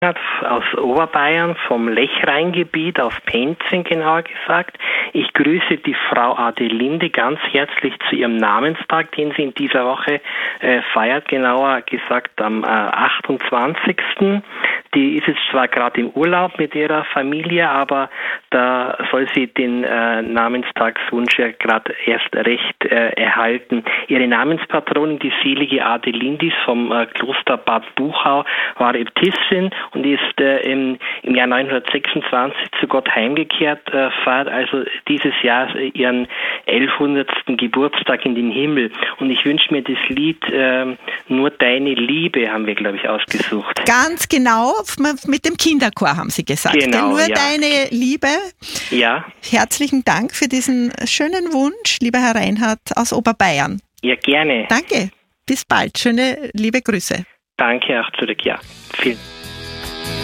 aus Oberbayern, vom Lechrheingebiet aus Penzing genauer gesagt. Ich grüße die Frau Adelinde ganz herzlich zu ihrem Namenstag, den sie in dieser Woche feiert, genauer gesagt am 28. Die ist jetzt zwar gerade im Urlaub mit ihrer Familie, aber da soll sie den Namenstagswunsch ja gerade erst recht erhalten. Ihre Namenspatronin, die selige Adelindis vom Kloster Bad Buchau, war Äbtissin und ist im Jahr 926 zu Gott heimgekehrt, feiert also dieses Jahr ihren 1100. Geburtstag in den Himmel. Und ich wünsche mir das Lied Nur deine Liebe, haben wir, glaube ich, ausgesucht. Ganz genau, mit dem Kinderchor haben Sie gesagt. Genau, Nur deine Liebe. Ja. Herzlichen Dank für diesen schönen Wunsch, lieber Herr Reinhardt aus Oberbayern. Ja, gerne. Danke. Bis bald. Schöne, liebe Grüße. Danke auch zurück, ja. Vielen Dank.